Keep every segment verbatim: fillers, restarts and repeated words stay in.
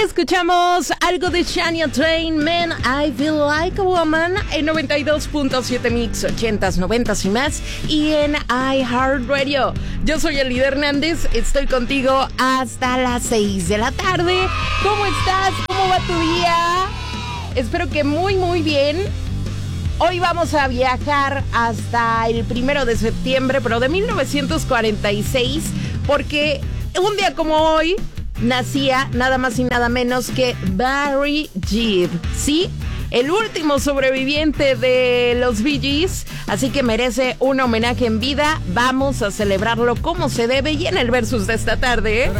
escuchamos algo de Shania Twain, Man, I Feel Like a Woman, en noventa y dos punto siete Mix, ochentas, noventas y más, y en iHeartRadio. Yo soy Elida Hernández, estoy contigo hasta las seis de la tarde. ¿Cómo estás? ¿Cómo va tu día? Espero que muy, muy bien. Hoy vamos a viajar hasta el primero de septiembre, pero de mil novecientos cuarenta y seis, porque un día como hoy nacía nada más y nada menos que Barry Gibb, ¿sí? El último sobreviviente de los Bee Gees, así que merece un homenaje en vida. Vamos a celebrarlo como se debe y en el versus de esta tarde, ¿eh?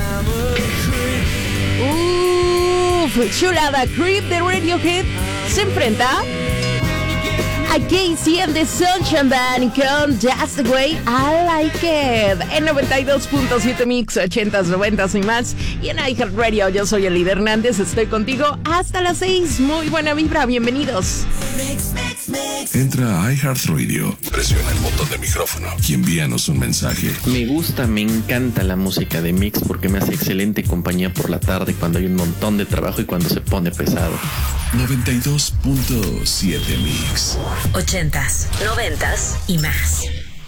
Uff, chulada. Creep de Radiohead se enfrenta a Casey and the Sunshine Band con Just the Way I Like It. En noventa y dos punto siete Mix, ochentas, noventas y más. Y en iHeartRadio, yo soy Elida Hernández. Estoy contigo hasta las seis. Muy buena vibra, bienvenidos. Entra a iHeartRadio, presiona el botón de micrófono y envíanos un mensaje. Me gusta, me encanta la música de Mix porque me hace excelente compañía por la tarde cuando hay un montón de trabajo y cuando se pone pesado. noventa y dos punto siete Mix. Ochentas, noventas y más.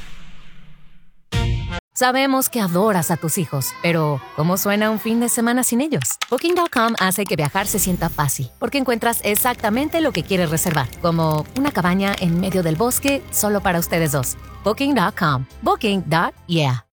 Sabemos que adoras a tus hijos, pero ¿cómo suena un fin de semana sin ellos? Booking punto com hace que viajar se sienta fácil, porque encuentras exactamente lo que quieres reservar, como una cabaña en medio del bosque solo para ustedes dos. Booking punto com. Booking. Yeah.